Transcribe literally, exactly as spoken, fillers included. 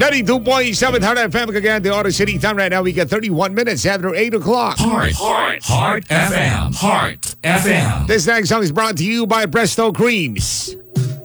ninety-two point seven Heart F M. Again, the Auto City time right now. We get thirty-one minutes after eight o'clock. Heart, Heart, Heart F M. Heart F M. This next song is brought to you by Presto Creams.